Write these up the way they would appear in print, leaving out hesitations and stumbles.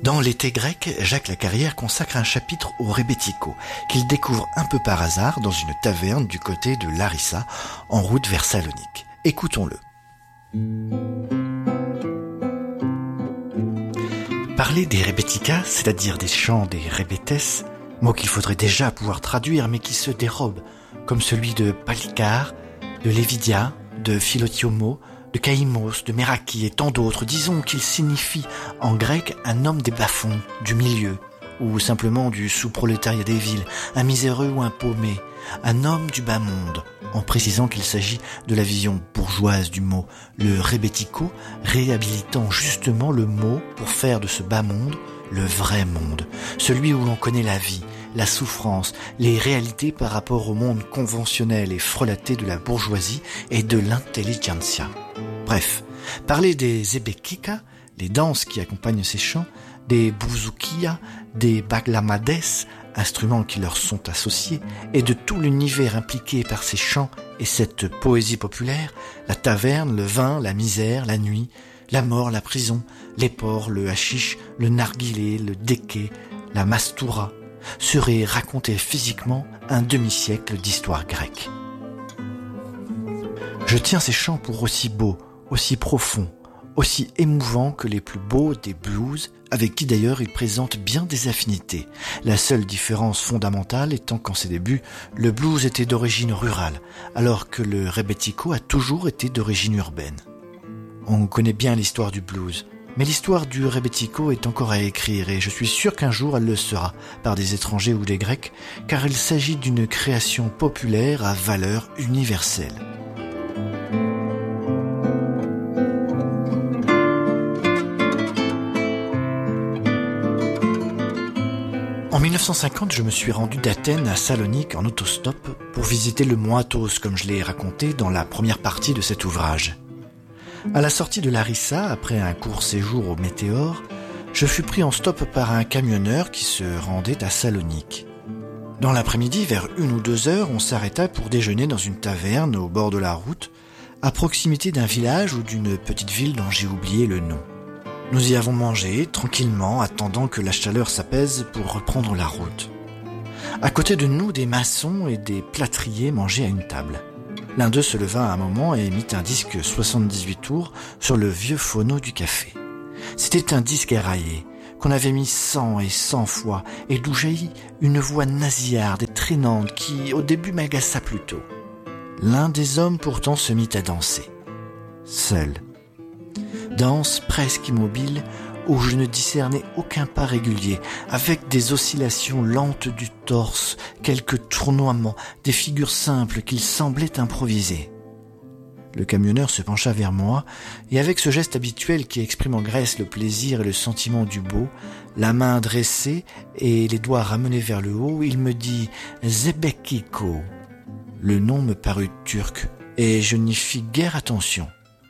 Dans l'été grec, Jacques Lacarrière consacre un chapitre au rebetiko, qu'il découvre un peu par hasard dans une taverne du côté de Larissa, en route vers Salonique. Écoutons-le. Parler des rebetikas, c'est-à-dire des chants des rebetes, mot qu'il faudrait déjà pouvoir traduire mais qui se dérobe, comme celui de Palikar, de Lévidia, de Philotiomo, de Caïmos, de Meraki et tant d'autres, disons qu'il signifie en grec un homme des bas-fonds, du milieu, ou simplement du sous-prolétariat des villes, un miséreux ou un paumé, un homme du bas monde, en précisant qu'il s'agit de la vision bourgeoise du mot, le rebetiko réhabilitant justement le mot pour faire de ce bas monde le vrai monde, celui où l'on connaît la vie, la souffrance, les réalités par rapport au monde conventionnel et frelaté de la bourgeoisie et de l'intelligentsia. Bref, parler des zebekika, les danses qui accompagnent ces chants, des bouzoukias, des baglamades, instruments qui leur sont associés, et de tout l'univers impliqué par ces chants et cette poésie populaire, la taverne, le vin, la misère, la nuit, la mort, la prison, les porcs, le hashish, le narguilé, le déké, la mastoura, serait raconté physiquement un demi-siècle d'histoire grecque. Je tiens ces chants pour aussi beaux, aussi profonds, aussi émouvants que les plus beaux des blues, avec qui d'ailleurs ils présentent bien des affinités. La seule différence fondamentale étant qu'en ses débuts, le blues était d'origine rurale, alors que le rebetiko a toujours été d'origine urbaine. On connaît bien l'histoire du blues, mais l'histoire du rebetiko est encore à écrire et je suis sûr qu'un jour elle le sera, par des étrangers ou des Grecs, car il s'agit d'une création populaire à valeur universelle. En 1950, je me suis rendu d'Athènes à Salonique en autostop pour visiter le mont Athos, comme je l'ai raconté dans la première partie de cet ouvrage. À la sortie de Larissa, après un court séjour au Météore, je fus pris en stop par un camionneur qui se rendait à Salonique. Dans l'après-midi, vers 1 ou 2 heures, on s'arrêta pour déjeuner dans une taverne au bord de la route, à proximité d'un village ou d'une petite ville dont j'ai oublié le nom. Nous y avons mangé, tranquillement, attendant que la chaleur s'apaise pour reprendre la route. À côté de nous, des maçons et des plâtriers mangeaient à une table. L'un d'eux se leva un moment et mit un disque 78 tours sur le vieux phono du café. C'était un disque éraillé, qu'on avait mis 100 et 100 fois, et d'où jaillit une voix nasillarde et traînante qui, au début, m'agaça plutôt. L'un des hommes pourtant se mit à danser. Seul. Danse presque immobile, où je ne discernais aucun pas régulier, avec des oscillations lentes du torse, quelques tournoiements, des figures simples qu'il semblait improviser. Le camionneur se pencha vers moi, et avec ce geste habituel qui exprime en Grèce le plaisir et le sentiment du beau, la main dressée et les doigts ramenés vers le haut, il me dit « Zebekiko ». Le nom me parut turc, et je n'y fis guère attention.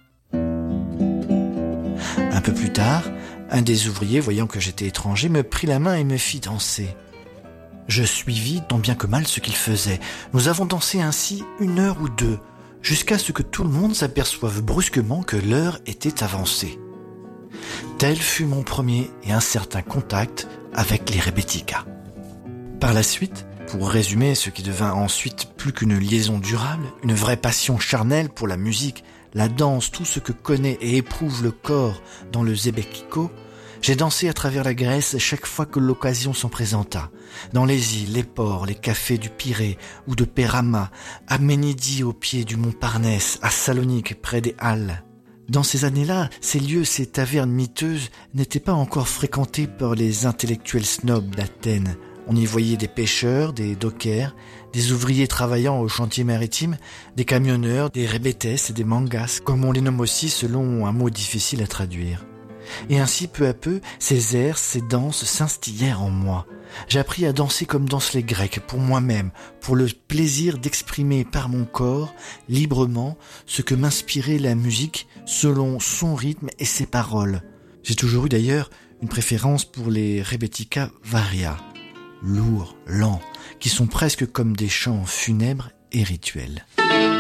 Un peu plus tard, un des ouvriers, voyant que j'étais étranger, me prit la main et me fit danser. Je suivis tant bien que mal ce qu'il faisait. Nous avons dansé ainsi 1 heure ou 2, jusqu'à ce que tout le monde s'aperçoive brusquement que l'heure était avancée. Tel fut mon premier et incertain contact avec les rebetikas. Par la suite, pour résumer ce qui devint ensuite plus qu'une liaison durable, une vraie passion charnelle pour la musique, la danse, tout ce que connaît et éprouve le corps dans le zebekiko, j'ai dansé à travers la Grèce chaque fois que l'occasion s'en présenta. Dans les îles, les ports, les cafés du Pirée ou de Pérama, à Ménidie au pied du mont Parnès, à Salonique près des Halles. Dans ces années-là, ces lieux, ces tavernes miteuses n'étaient pas encore fréquentés par les intellectuels snobs d'Athènes. On y voyait des pêcheurs, des dockers, des ouvriers travaillant au chantier maritime, des camionneurs, des rebetes et des mangas, comme on les nomme aussi selon un mot difficile à traduire. Et ainsi, peu à peu, ces airs, ces danses s'instillèrent en moi. J'appris à danser comme dansent les Grecs, pour moi-même, pour le plaisir d'exprimer par mon corps, librement, ce que m'inspirait la musique, selon son rythme et ses paroles. J'ai toujours eu d'ailleurs une préférence pour les rebetikas varia, lourds, lents, qui sont presque comme des chants funèbres et rituels.